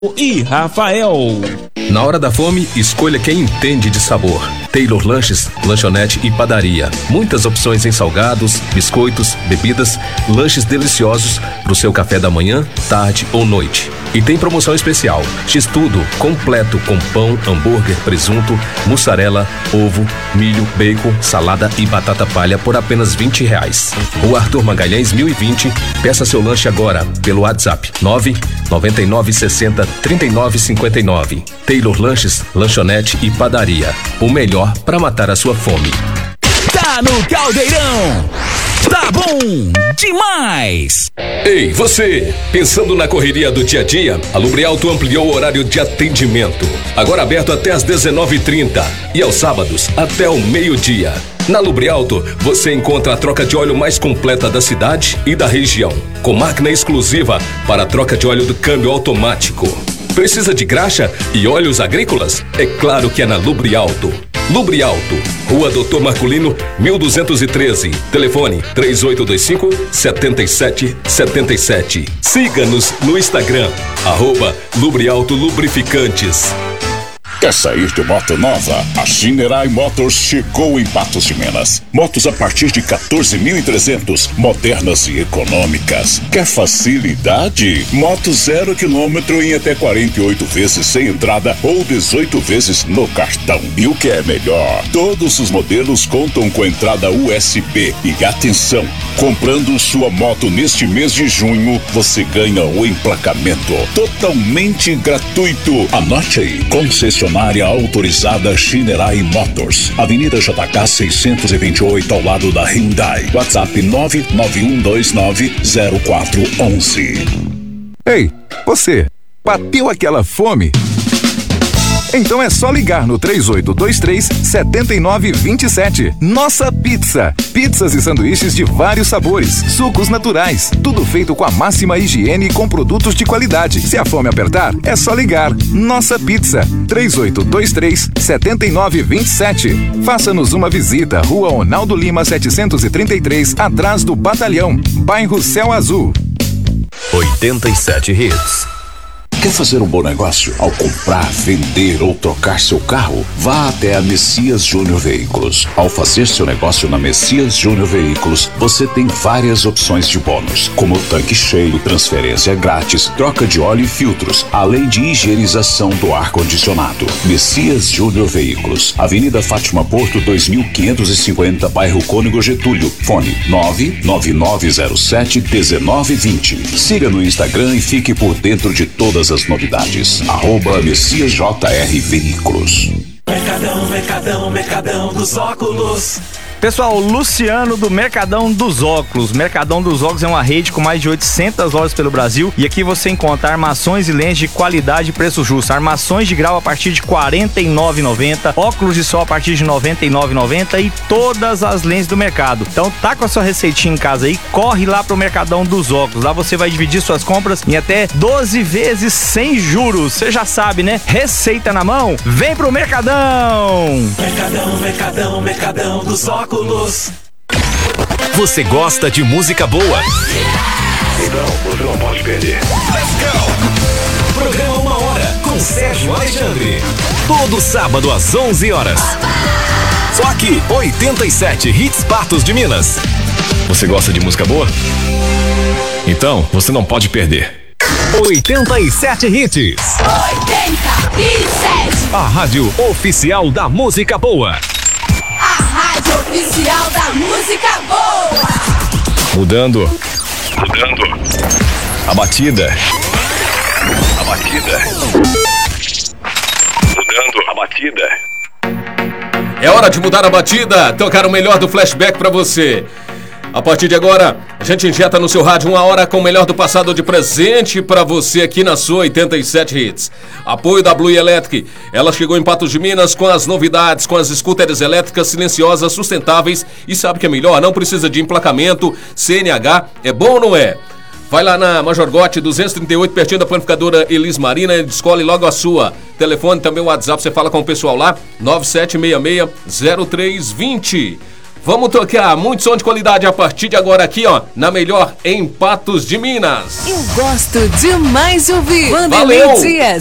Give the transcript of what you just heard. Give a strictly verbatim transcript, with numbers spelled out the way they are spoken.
E Rafael. Na hora da fome, escolha quem entende de sabor. Taylor Lanches, lanchonete e padaria. Muitas opções em salgados, biscoitos, bebidas, lanches deliciosos para o seu café da manhã, tarde ou noite. E tem promoção especial. X-Tudo, completo com pão, hambúrguer, presunto, mussarela, ovo, milho, bacon, salada e batata palha por apenas vinte reais. O Arthur Magalhães mil e vinte. Peça seu lanche agora pelo WhatsApp nove nove nove sessenta trinta e nove cinquenta e nove. Taylor Lanches, lanchonete e padaria. O melhor para matar a sua fome. Tá no Caldeirão. Tá bom demais! Ei, você! Pensando na correria do dia a dia, a Lubrialto ampliou o horário de atendimento. Agora aberto até às dezenove e trinta e aos sábados até o meio-dia. Na Lubrialto, você encontra a troca de óleo mais completa da cidade e da região, com máquina exclusiva para a troca de óleo do câmbio automático. Precisa de graxa e óleos agrícolas? É claro que é na Lubrialto. Lubrialto, Rua Doutor Marculino, mil duzentos e treze. Telefone três oito dois cinco, sete sete sete sete. Siga-nos no Instagram, arroba Lubrialto Lubrificantes. Quer sair de moto nova? A Shinerai Motors chegou em Patos de Minas. Motos a partir de quatorze mil e trezentos, modernas e econômicas. Quer facilidade? Moto zero quilômetro em até quarenta e oito vezes sem entrada ou dezoito vezes no cartão. E o que é melhor? Todos os modelos contam com entrada U S B. E atenção, comprando sua moto neste mês de junho, você ganha o emplacamento totalmente gratuito. Anote aí, concessionária Área autorizada Shinerai Motors, Avenida J K seiscentos e vinte e oito, ao lado da Hyundai. WhatsApp nove nove um dois nove zero quatro um um. Ei, você, bateu aquela fome? Então é só ligar no três oito dois três, sete nove dois sete. Nossa Pizza. Pizzas e sanduíches de vários sabores, sucos naturais, tudo feito com a máxima higiene e com produtos de qualidade. Se a fome apertar, é só ligar. Nossa Pizza. três oito dois três, sete nove dois sete. Faça-nos uma visita. Rua Ronaldo Lima setecentos e trinta e três, atrás do Batalhão, bairro Céu Azul. oitenta e sete Hits. Quer fazer um bom negócio? Ao comprar, vender ou trocar seu carro? Vá até a Messias Júnior Veículos. Ao fazer seu negócio na Messias Júnior Veículos, você tem várias opções de bônus, como tanque cheio, transferência grátis, troca de óleo e filtros, além de higienização do ar-condicionado. Messias Júnior Veículos, Avenida Fátima Porto, dois mil quinhentos e cinquenta, bairro Cônego Getúlio. Fone nove nove nove zero sete um nove dois zero. Siga no Instagram e fique por dentro de todas as novidades. Arroba Messias J R Veículos. Mercadão, Mercadão, Mercadão dos Óculos. Pessoal, Luciano do Mercadão dos Óculos. Mercadão dos Óculos é uma rede com mais de oitocentas lojas pelo Brasil e aqui você encontra armações e lentes de qualidade e preço justo. Armações de grau a partir de quarenta e nove reais e noventa centavos, óculos de sol a partir de noventa e nove reais e noventa centavos e todas as lentes do mercado. Então tá com a sua receitinha em casa aí, corre lá pro Mercadão dos Óculos. Lá você vai dividir suas compras em até doze vezes sem juros. Você já sabe, né? Receita na mão, vem pro Mercadão! Mercadão, Mercadão, Mercadão dos Óculos. Você gosta de música boa? Não, você não pode perder. Let's go! Programa Uma Hora com Sérgio Alexandre. Todo sábado às onze horas. Só aqui, oitenta e sete Hits Patos de Minas. Você gosta de música boa? Então, você não pode perder. oitenta e sete Hits. oitenta e sete. A rádio oficial da música boa. A rádio oficial da música boa. Mudando. Mudando. A batida. A batida. Mudando a batida. É hora de mudar a batida. Tocar o melhor do flashback pra você. A partir de agora, a gente injeta no seu rádio uma hora com o melhor do passado de presente pra você aqui na sua oitenta e sete Hits. Apoio da Blue Electric. Ela chegou em Patos de Minas com as novidades, com as scooters elétricas silenciosas, sustentáveis e sabe o que é melhor? Não precisa de emplacamento, C N H, é bom ou não é? Vai lá na Major Gotti duzentos e trinta e oito, pertinho da panificadora Elis Marina, e escolhe logo a sua. Telefone, também o WhatsApp, você fala com o pessoal lá, nove sete seis seis zero três dois zero. Vamos tocar muito som de qualidade a partir de agora aqui, ó, na melhor em Patos de Minas. Eu gosto demais de ouvir. Valeu! Dias.